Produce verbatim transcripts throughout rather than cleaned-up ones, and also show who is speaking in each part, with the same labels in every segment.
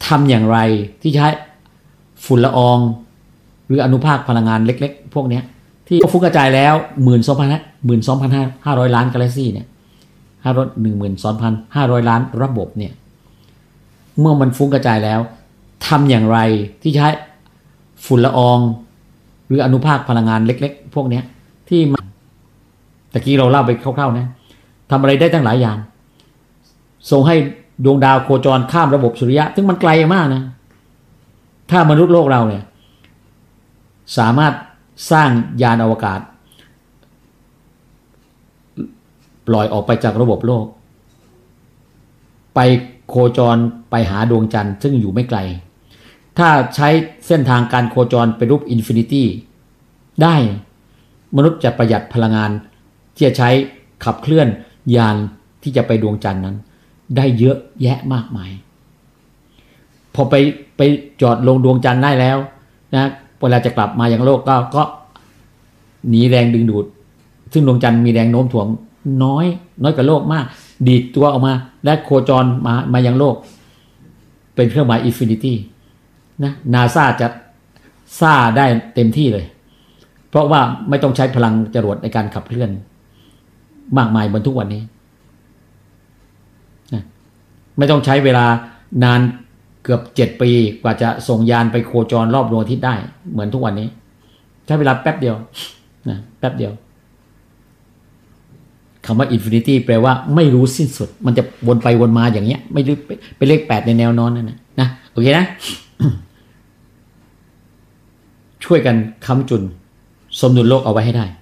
Speaker 1: ทำอย่างไรที่ใช้ฝุ่นละอองหรืออนุภาคพลังงานเล็กๆพวกนี้ที่ฟุ้งกระจายแล้วหมื่นสองพันหมื่นสองพันห้าร้อยล้านกาแล็กซี่เนี่ยห้าร้อยหนึ่งหมื่นสองพันห้าร้อยล้านระบบเนี่ยเมื่อมันฟุ้งกระจายแล้วทำอย่างไรที่ใช้ฝุ่นละอองหรืออนุภาคพลังงานเล็กๆพวกนี้ที่ตะกี้เราเล่าไปคร่าวๆนะทำอะไรได้ตั้งหลายอย่างส่งให้ดวงดาวโคจรข้ามระบบสุริยะซึ่งมันไกลมากนะถ้ามนุษย์โลกเราเนี่ยสามารถสร้างยานอวกาศปล่อยออกไปจากระบบโลกไปโคจรไปหาดวงจันทร์ซึ่งอยู่ไม่ไกลถ้าใช้เส้นทางการโคจรเป็นรูปอินฟินิตี้ได้มนุษย์จะประหยัดพลังงานที่จะใช้ขับเคลื่อนยานที่จะไปดวงจันทร์นั้นได้เยอะแยะมากมายพอไปไปจอดลงดวงจันทร์ได้แล้วนะเวลาจะกลับมายังโลกก็ก็หนีแรงดึงดูดซึ่งดวงจันทร์มีแรงโน้มถ่วงน้อยน้อยกว่าโลกมากดีดตัวออกมาและโคจรมามายังโลกเป็นเครื่องหมายอินฟินิตี้นะ NASA จะซ่าได้เต็มที่เลยเพราะว่าไม่ต้องใช้พลังจรวดในการขับเคลื่อนมากมายบนทุกวันนี้นะไม่ต้องใช้เวลานานเกือบเจ็ดปีกว่าจะส่งยานไปโคจรรอบดวงอาทิตย์ได้เหมือนทุกวันนี้ใช้เวลาแป๊บเดียวนะแป๊บเดียวคำว่า infinity แปลว่าไม่รู้สิ้นสุดมันจะวนไปวนมาอย่างเงี้ยไม่รู้เป็นเลขแปดในแนวนอนนั่นนะนะโอเคนะ ช่วยกันค้ำจุนสมดุลโลกเอาไว้ให้ได้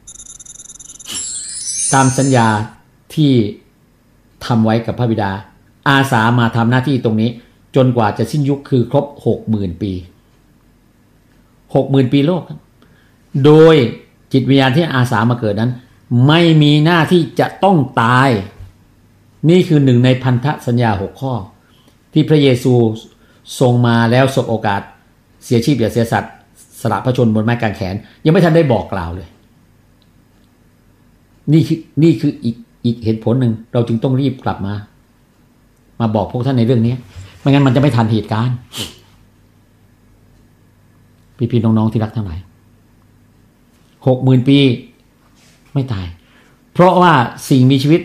Speaker 1: ตามสัญญาที่ทำไว้กับพระบิดาอาสามาทำหน้าที่ตรงนี้จนกว่าจะสิ้นยุคคือครบ หกหมื่น ปี หกหมื่น ปีโลกโดยจิตวิญญาณที่อาสามาเกิดนั้นไม่มีหน้าที่จะต้องตายนี่คือหนึ่งในพันธสัญญาหกข้อที่พระเยซูทรงมาแล้วสบโอกาสเสียชีพอย่าเสียสัตว์สละพระชนม์บนไม้กางแขนยังไม่ทันได้บอกกล่าวเลยนี่คือนี่คืออีกอีกเหตุผลหนึ่งเราจึงต้องรีบกลับมามาบอกพวกท่านในเรื่องนี้ไม่งั้นมันจะไม่ทันเหตุการณ์พี่ๆน้องๆที่รักทั้งหลายหกหมื่นปีไม่ตายเพราะว่าสิ่งมีชีวิต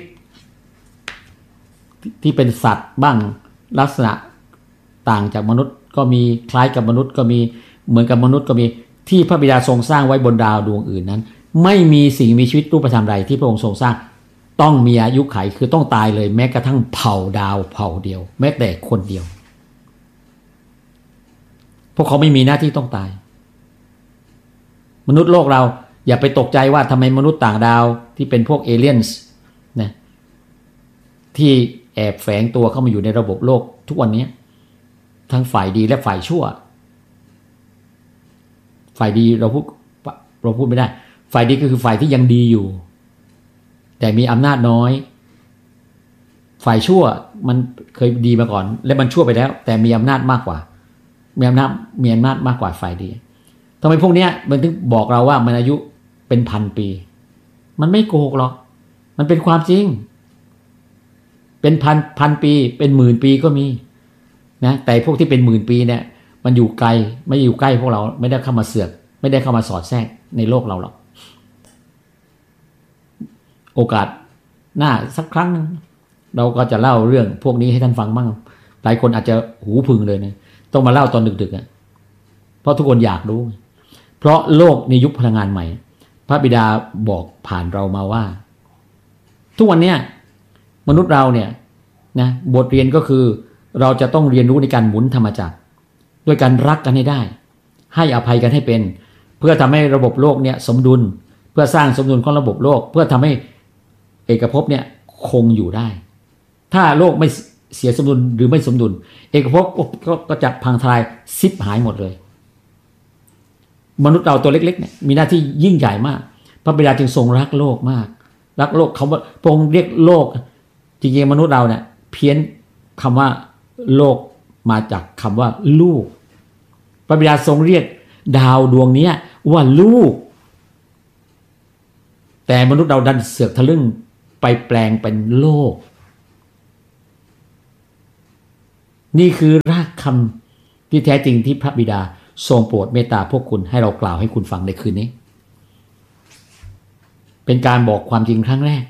Speaker 1: ที่เป็นสัตว์บ้างลักษณะต่างจากมนุษย์ก็มีคล้ายกับมนุษย์ก็มีเหมือนกับมนุษย์ก็มีที่พระบิดาทรงสร้างไว้บนดาวดวงอื่นนั้นไม่มีสิ่งมีชีวิตรูปธรรมใดที่พระองค์ทรงสร้างต้องมีอายุขัยคือต้องตายเลยแม้กระทั่งเผ่าดาวเผ่าเดียวแม้แต่คนเดียวพวกเขาไม่มีหน้าที่ต้องตายมนุษย์โลกเราอย่าไปตกใจว่าทำไมมนุษย์ต่างดาวที่เป็นพวกเอเลี่ยนส์นะที่แอบแฝงตัวเข้ามาอยู่ในระบบโลกทุกวันนี้ทั้งฝ่ายดีและฝ่ายชั่วฝ่ายดีเราพูดเราพูดไม่ได้ฝ่ายดีก็คือฝ่ายที่ยังดีอยู่แต่มีอำนาจน้อยฝ่ายชั่วมันเคยดีมาก่อนและมันชั่วไปแล้วแต่มีอำนาจมากกว่ามีอำนาจมีอำนาจมากกว่าฝ่ายดีทำไมพวกนี้มันถึงบอกเราว่ามันอายุเป็นพันปีมันไม่โกหกหรอกมันเป็นความจริงเป็นพันพันปีเป็นหมื่นปีก็มีนะแต่พวกที่เป็นหมื่นปีเนี่ยมันอยู่ไกลไม่อยู่ใกล้พวกเราไม่ได้เข้ามาเสือกไม่ได้เข้ามาสอดแทรกในโลกเราหรอกโอกาสหน้าสักครั้งนึงเราก็จะเล่าเรื่องพวกนี้ให้ท่านฟังบ้างหลายคนอาจจะหูพึ่งเลยนะต้องมาเล่าตอนดึกๆอ่ะเพราะทุกคนอยากรู้เพราะโลกในยุคพลังงานใหม่พระบิดาบอกผ่านเรามาว่าทุกวันนี้มนุษย์เราเนี่ยนะบทเรียนก็คือเราจะต้องเรียนรู้ในการหมุนธรรมจักรด้วยการรักกันให้ได้ให้อภัยกันให้เป็นเพื่อทำให้ระบบโลกเนี่ยสมดุลเพื่อสร้างสมดุลของระบบโลกเพื่อทำให้เอกภพเนี่ยคงอยู่ได้ถ้าโลกไม่เสียสมดุลหรือไม่สมดุลเอกภพก็จะพังทลายซิบหายหมดเลยมนุษย์เราตัวเล็กๆเนี่ยมีหน้าที่ยิ่งใหญ่มากพระบิดาจึงทรงรักโลกมากรักโลกคำว่าพระองค์เรียกโลกจริงๆมนุษย์เราเนี่ยเพี้ยนคำว่าโลกมาจากคำว่าลูกพระบิดาทรงเรียกดาวดวงนี้ว่าลูกแต่มนุษย์เราดันเสือกทะลึ่งไปแปลงเป็นโลกนี่คือรากคำที่แท้จริงที่พระบิดาทรงโปรดเมตตาพวกคุณให้เรากล่าวให้คุณฟังในคืนนี้เป็นการบอกความจริงครั้งแรก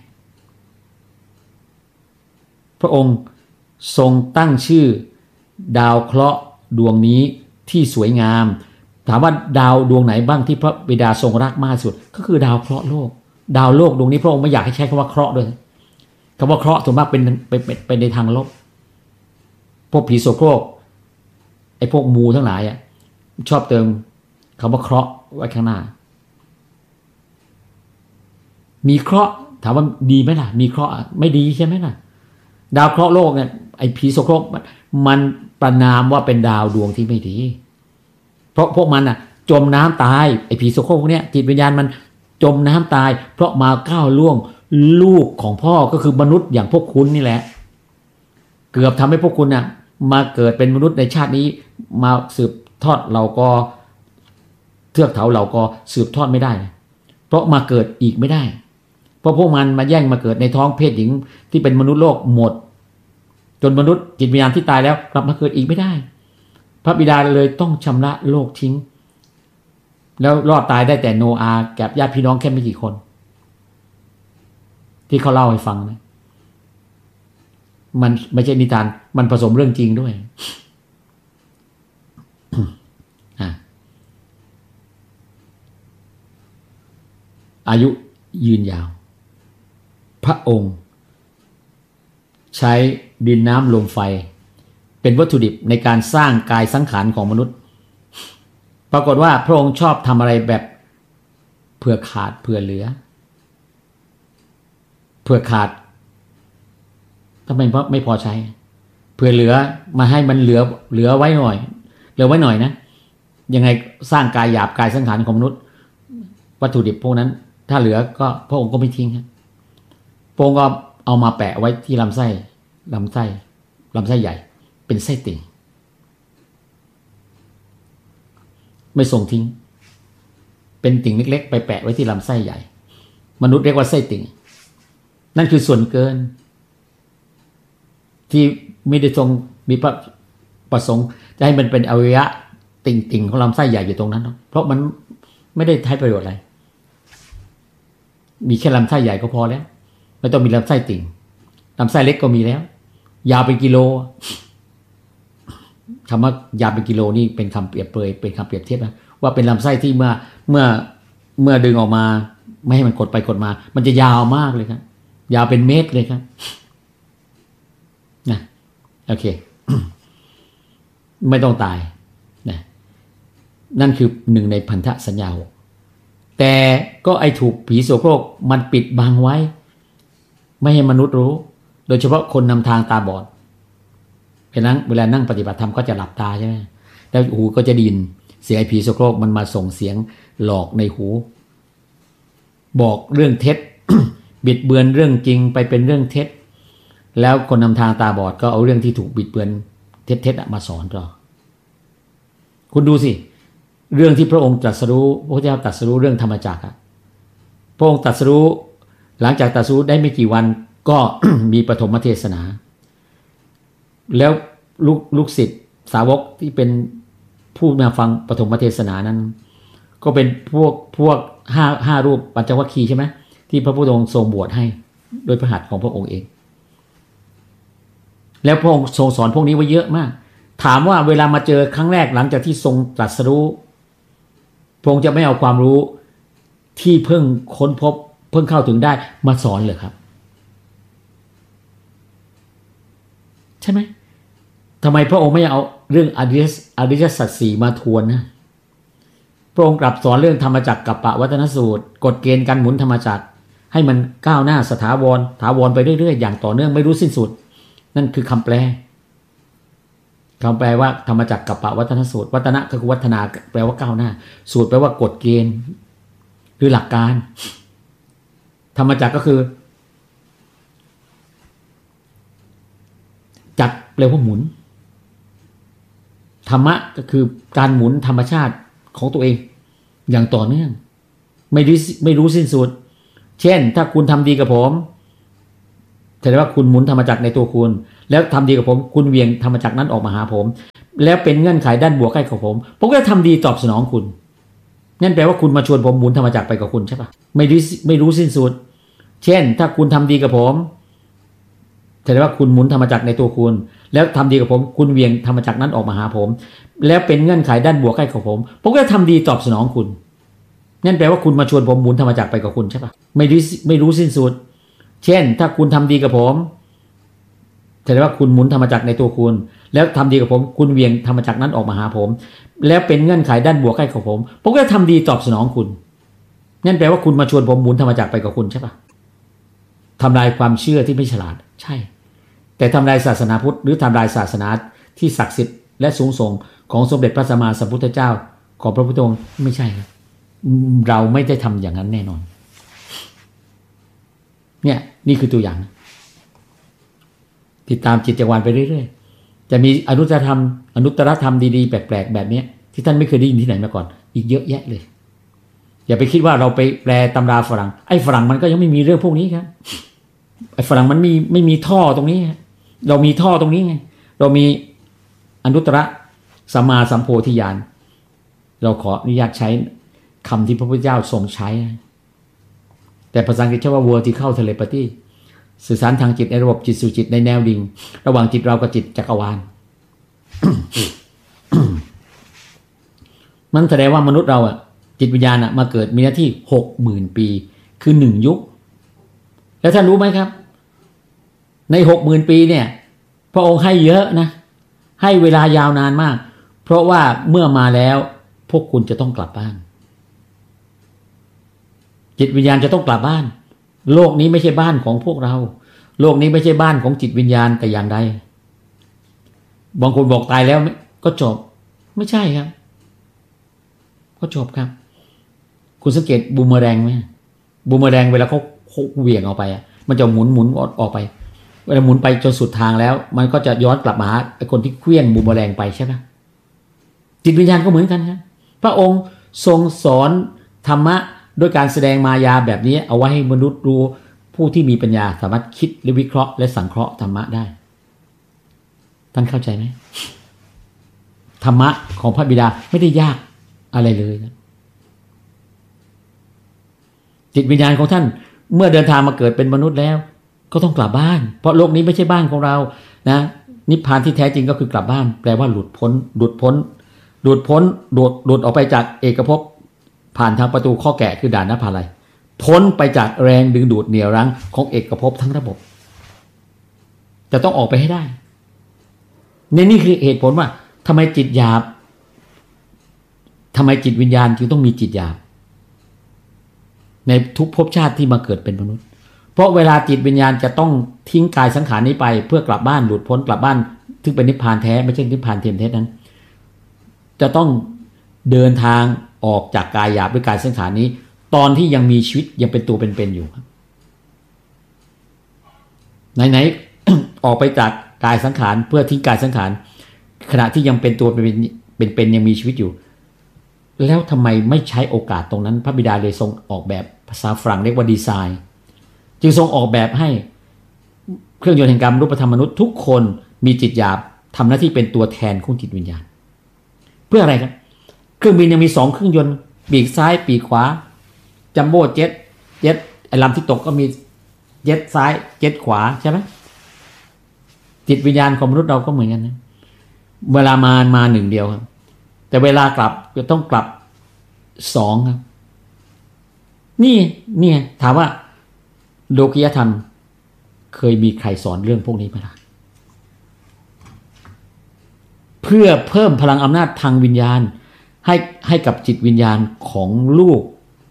Speaker 1: พระองค์ทรงตั้งชื่อดาวเคราะห์ดวงนี้ที่สวยงามถามว่าดาวดวงไหนบ้างที่พระบิดาทรงรักมากที่สุดก็คือดาวเคราะห์โลกดาวโลกดวงนี้พระองค์ไม่อยากให้ใช้คำว่าเคราะห์ด้วยคำว่าเคราะห์ส่วนมากเป็นเป็นเป็นในทางลบพวกผีโสโครกไอ้พวกมูทั้งหลายอ่ะชอบเติมคำว่าเคราะห์ไว้ข้างหน้ามีเคราะห์ถามว่าดีไหมล่ะมีเคราะห์ไม่ดีใช่ไหมล่ะดาวเคราะห์โลกเนี่ยไอ้ผีโสโครกมันประนามว่าเป็นดาวดวงที่ไม่ดีเพราะพวกมันอ่ะจมน้ำตายไอ้ผีโสโครกพวกเนี้ยจิตวิญญาณมันจมน้ำตายเพราะมาก้าวล่วงลูกของพ่อก็คือมนุษย์อย่างพวกคุณนี่แหละเกือบทำให้พวกคุณน่ะมาเกิดเป็นมนุษย์ในชาตินี้มาสืบทอดเราก็เทือกเถาเราก็สืบทอดไม่ได้เพราะมาเกิดอีกไม่ได้เพราะพวกมันมาแย่งมาเกิดในท้องเพศหญิงที่เป็นมนุษย์โลกหมดจนมนุษย์จิตวิญญาณที่ตายแล้วกลับมาเกิดอีกไม่ได้พระบิดาเลยต้องชำระโลกทิ้งแล้วรอดตายได้แต่โนอาห์กับญาติพี่น้องแค่ไม่กี่คนที่เขาเล่าให้ฟังนะมันไม่ใช่นิทานมันผสมเรื่องจริงด้วย อายุยืนยาวพระองค์ใช้ดินน้ำลมไฟเป็นวัตถุดิบในการสร้างกายสังขารของมนุษย์ปรากฏว่าพระองค์ชอบทำอะไรแบบเผื่อขาดเผื่อเหลือเผื่อขาดทำไมเพราะไม่พอใช้เผื่อเหลือมาให้มันเหลือเหลือไว้หน่อยเหลือไว้หน่อยนะยังไงสร้างกายหยาบกายสังขารของมนุษย์วัตถุดิบพวกนั้นถ้าเหลือก็พระองค์ก็ไม่ทิ้งครับพระองค์ก็เอามาแปะไว้ที่ลำไส้ลำไส้ลำไส้ใหญ่เป็นไส้ติ่งไม่ส่งทิ้งเป็นติ่งเล็กๆไปแปะไว้ที่ลำไส้ใหญ่มนุษย์เรียกว่าไส้ติ่งนั่นคือส่วนเกินที่ไม่ได้ทรงมีพระประสงค์จะให้มันเป็นอวัยวะติ่งๆของลำไส้ใหญ่อยู่ตรงนั้นเพราะมันไม่ได้ใช้ประโยชน์อะไรมีแค่ลำไส้ใหญ่ก็พอแล้วไม่ต้องมีลำไส้ติ่งลำไส้เล็กก็มีแล้วยาวเป็นกิโลคำว่ายาวเป็นกิโลนี่เป็นคำเปรียบเปรยเป็นคำเปรียบเทียบนะว่าเป็นลำไส้ที่เมื่อเมื่อเมื่อดึงออกมาไม่ให้มันกดไปกดมามันจะยาวมากเลยครับยาวเป็นเมตรเลยครับนะโอเค ไม่ต้องตายนะนั่นคือหนึ่งในพันธสัญญาแต่ก็ไอถูกผีโสโครกมันปิดบังไว้ไม่ให้มนุษย์รู้โดยเฉพาะคนนำทางตาบอดเพราะนั้นเวลานั่งปฏิบัติธรรมก็จะหลับตาใช่ไหมแล้วหูก็จะได้ยินเสียงไอผีโสโครกมันมาส่งเสียงหลอกในหูบอกเรื่องเท็จ บิดเบือนเรื่องจริงไปเป็นเรื่องเท็จแล้วคนนำทางตาบอดก็เอาเรื่องที่ถูกบิดเบือนเท็จๆมาสอนต่อคุณดูสิเรื่องที่พระองค์ตรัสรู้พระเจ้าตรัสรู้เรื่องธรรมจักรพระองค์ตรัสรู้หลังจากตรัสรู้ได้ไม่กี่วันก็ มีปฐมเทศนาแล้วลูกลูกศิษย์สาวกที่เป็นผู้มาฟังปฐมเทศนานั้นก็เป็นพวกพวกห้าห้ารูปปัญจวัคคีย์ใช่ไหมที่พระพุทธองค์ทรงบวชให้โดยพระหัตถ์ของพระองค์เองแล้วพระองค์ทรงสอนพวกนี้ไว้เยอะมากถามว่าเวลามาเจอครั้งแรกหลังจากที่ทรงตรัสรู้พระองค์จะไม่เอาความรู้ที่เพิ่งค้นพบเพิ่งเข้าถึงได้มาสอนเลยครับใช่ไหมทำไมพระองค์ไม่เอาเรื่องอริยอริยสัจสี่มาทวนนะพระองค์กลับสอนเรื่องธรรมจักรกัปปวัตนสูตรกฎเกณฑ์การหมุนธรรมจักรให้มันก้าวหน้าสถาวรถาวรไปเรื่อยๆอย่างต่อเนื่องไม่รู้สิ้นสุดนั่นคือคำแปลคำแปลว่าธรรมจักรกัปปวัตนสูตรวัตนะก็คือวัฒนาแปลว่าก้าวหน้าสูตรแปลว่ากฎเกณฑ์คือหลักการธรรมจักรก็คือจักรแปลว่าหมุนธรรมะก็คือการหมุนธรรมชาติของตัวเองอย่างต่อเนื่องไม่รู้ไม่รู้สิ้นสุดเช่นถ้าคุณทำดีกับผมแสดงว่าคุณหมุนธรรมจักรในตัวคุณแล้วทำดีกับผมคุณเวียงธรรมจักรนั้นออกมาหาผมแล้วเป็นเงื่อนไขด้านบวกให้กับผมผมก็จะทำดีตอบสนองคุณนั่นแปลว่าคุณมาชวนผมหมุนธรรมจักรไปกับคุณใช่ปะไม่รู้ไม่รู้สิ้นสุดเช่นถ้าคุณทำดีกับผมแสดงว่าคุณหมุนธรรมจักรในตัวคุณแล้วทำดีกับผมคุณเวียงธรรมจักรนั้นออกมาหาผมแล้วเป็นเงื่อนไขด้านบวกให้กับผมผมก็จะทำดีตอบสนองคุณนั่นแปลว่าคุณมาชวนผมหมุนธรรมจักรไปกับคุณใช่ปะไม่รู้ไม่รู้สิ้นสุดเช่นถ้าคุณทำดีกับผมแสดงว่าคุณหมุนธรรมจักรในตัวคุณแล้วทำดีกับผมคุณเวียงธรรมจักรนั้นออกมาหาผมแล้วเป็นเงื่อนไขด้านบวกให้กับผมผมก็จะทำดีตอบสนองคุณนั่นแปลว่าคุณมาชวนผมหมุนธรรมจักรไปกับคุณใช่ปะทำลายความเชื่อที่ไม่ฉลาดใช่แต่ทำลายศาสนาพุทธหรือทำลายศาสนาที่ศักดิ์สิทธิ์และสูงส่งของสมเด็จพระสัมมาสัมพุทธเจ้าของพระพุทธองค์ไม่ใช่ครับเราไม่ได้ทำอย่างนั้นแน่นอนเนี่ยนี่คือตัวอย่างติดตามจิตจักรวาลไปเรื่อยๆจะมีอนุตตรธรรมอนุตตรธรรมดีๆแปลกๆแบบนี้ที่ท่านไม่เคยได้ยินที่ไหนมาก่อนอีกเยอะแยะเลยอย่าไปคิดว่าเราไปแปลตำราฝรั่งไอ้ฝรั่งมันก็ยังไม่มีเรื่องพวกนี้ครับไอ้ฝรั่งมันมีไม่มีท่อตรงนี้เรามีท่อตรงนี้ไงเรามีอนุตตรสัมมาสัมโพธิญาณเราขออนุญาตใช้คำที่พระพุทธเจ้าทรงใช้แต่ภาษาอังกฤษใช้ว่า vertical telepathy สื่อสารทางจิตในระบบจิตสู่จิตในแนวดิ่งระหว่างจิตเรากับจิตจักรวาล มันแสดงว่ามนุษย์เราอะจิตวิญญาณอะมาเกิดมีหน้าที่หกหมื่นปีคือหนึ่งยุคแล้วท่านรู้ไหมครับในหกหมื่นปีเนี่ยพระองค์ให้เยอะนะให้เวลายาวนานมากเพราะว่าเมื่อมาแล้วพวกคุณจะต้องกลับบ้านจิตวิญญาณจะต้องกลับบ้านโลกนี้ไม่ใช่บ้านของพวกเราโลกนี้ไม่ใช่บ้านของจิตวิญญาณแต่อย่างใดบางคนบอกตายแล้วก็จบไม่ใช่ครับก็จบครับคุณสังเกตบูมเมอแรงไหมบูมเมอแรงเวลาเขาเหวี่ยงออกไปอ่ะมันจะหมุนหมุนออกไปเวลาหมุนไปจนสุดทางแล้วมันก็จะย้อนกลับมาหาไอ้คนที่เคลื่อนบูมเมอแรงไปใช่ไหมจิตวิญญาณก็เหมือนกันครับพระองค์ทรงสอนธรรมะด้วยการแสดงมายาแบบนี้เอาไว้ให้มนุษย์รู้ผู้ที่มีปัญญาสามารถคิดและวิเคราะห์และสังเคราะห์ธรรมะได้ท่านเข้าใจไหมธรรมะของพระบิดาไม่ได้ยากอะไรเลยนะจิตวิญญาณของท่านเมื่อเดินทางมาเกิดเป็นมนุษย์แล้วก็ต้องกลับบ้านเพราะโลกนี้ไม่ใช่บ้านของเรานะนิพพานที่แท้จริงก็คือกลับบ้านแปลว่าหลุดพ้นหลุดพ้นหลุดพ้นโดดหลุดออกไปจากเอกภพผ่านทางประตูข้อแกะคือด่านนภาลัยพ้นไปจากแรงดึงดูดเหนี่ยวรั้งของเอกภพทั้งระบบจะต้องออกไปให้ได้เนี่ยนี่คือเหตุผลว่าทำไมจิตหยาบทำไมจิตวิญญาณจึงต้องมีจิตหยาบในทุกภพชาติที่มาเกิดเป็นมนุษย์เพราะเวลาจิตวิญญาณจะต้องทิ้งกายสังขารนี้ไปเพื่อกลับบ้านหลุดพ้นกลับบ้านถึงเป็นนิพพานแท้ไม่ใช่นิพพานเทียมเท็จนั้นจะต้องเดินทางออกจากกายหยาบด้วยกายสังขารนี้ตอนที่ยังมีชีวิตยังเป็นตัวเป็นๆอยู่ครับไหนๆ ออกไปจากกายสังขารเพื่อทิ้งกายสังขารขณะที่ยังเป็นตัวเป็นเป็นๆยังมีชีวิตอยู่แล้วทำไมไม่ใช้โอกาสตรงนั้นพระบิดาเลยทรงออกแบบภาษาฝรั่งเรียกว่าดีไซน์จึงทรงออกแบบให้เครื่องยนต์แห่งกรรมรูปธรรมมนุษย์ทุกคนมีจิตหยาบทำหน้าที่เป็นตัวแทนของจิตวิญญาณเพื่ออะไรครับเครื่องบินยังมีสองเครื่องยนต์ปีกซ้ายปีกขวาจัมโบ้เจ็ตเจ็ตไอ้ลำที่ตกก็มีเจ็ตซ้ายเจ็ตขวาใช่ไหมจิตวิญญาณของมนุษย์เราก็เหมือนกันนะเวลามามาหนึ่งเดียวครับแต่เวลากลับจะต้องกลับสองครับนี่เนี่ยถามว่าโลกิยธรรมเคยมีใครสอนเรื่องพวกนี้ไหมล่ะเพื่อเพิ่มพลังอำนาจทางวิญญาณให้ให้กับจิตวิญญาณของลูก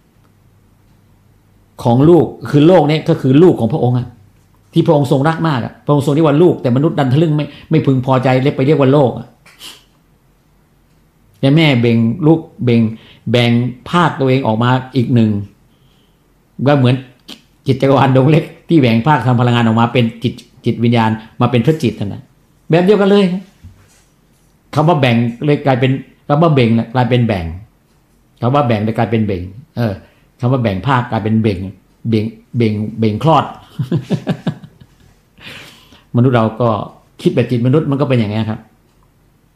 Speaker 1: ของลูกคือโลกนี้ก็คือลูกของพระองค์อะที่พระองค์ทรงรักมากอะพระองค์ทรงเรียกว่าลูกแต่มนุษย์ดันทะลึ่งไม่ไม่พึงพอใจเลยไปเรียกว่าโลกอะแต่แม่เบ่งลูกเบ่งแบ่งภาคตัวเองออกมาอีกหนึ่งก็เหมือนจิตจักรวาลดวงเล็กที่แบ่งภาคทำพลังงานออกมาเป็นจิตจิตวิญญาณมาเป็นพระจิตนั่นแหละแบบเดียวกันเลยคำว่าแบ่งเลยกลายเป็นคำว่าเบ่งกลายเป็นแบ่งคำว่าแบ่งเลยกลายเป็นเบ่งเออคำว่าแบ่งภาคกลายเป็นเบ่งเบ่งเบ่งเบ่งคลอด มนุษย์เราก็คิดแบบจิตมนุษย์มันก็เป็นอย่างนี้ครับ